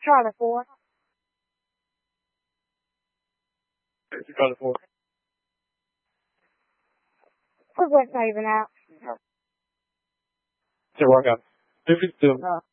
Charlie 4. Charlie 4. We're waving out. Say, workout. 52.